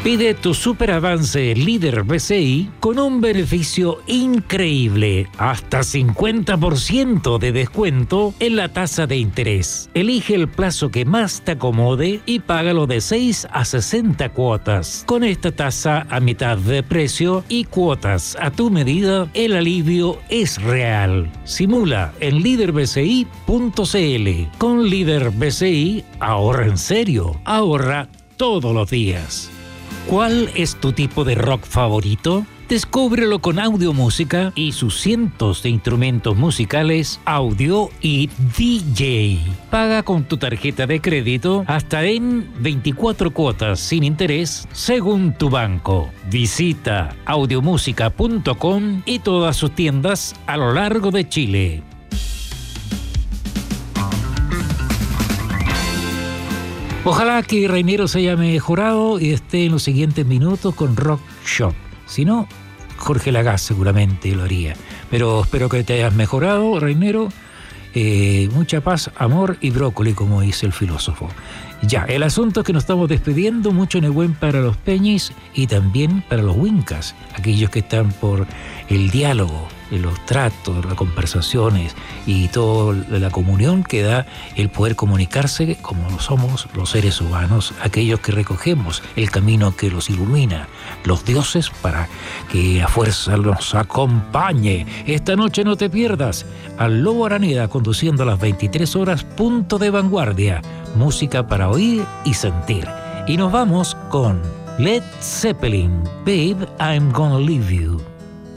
Pide tu super avance líder BCI con un beneficio increíble, hasta 50% de descuento en la tasa de interés. Elige el plazo que más te acomode y págalo de 6 a 60 cuotas. Con esta tasa a mitad de precio y cuotas a tu medida, el alivio es real. Simula en liderbci.cl. Con Líder BCI, ahorra en serio, ahorra todos los días. ¿Cuál es tu tipo de rock favorito? Descúbrelo con Audio Música y sus cientos de instrumentos musicales, audio y DJ. Paga con tu tarjeta de crédito hasta en 24 cuotas sin interés según tu banco. Visita audiomusica.com y todas sus tiendas a lo largo de Chile. Ojalá que Reinero se haya mejorado y esté en los siguientes minutos con Rock Shop. Si no, Jorge Lagaz seguramente lo haría. Pero espero que te hayas mejorado, Reinero. Mucha paz, amor y brócoli, como dice el filósofo. Ya, el asunto es que nos estamos despidiendo. Mucho Nehuen para los Peñis y también para los Wincas, aquellos que están por el diálogo, los tratos, las conversaciones y toda la comunión que da el poder comunicarse como somos los seres humanos, aquellos que recogemos el camino que los ilumina, los dioses, para que a fuerza nos acompañe. Esta noche no te pierdas al Lobo Araneda conduciendo a las 23 horas, punto de vanguardia, música para oír y sentir. Y nos vamos con Led Zeppelin, Babe, I'm Gonna Leave You.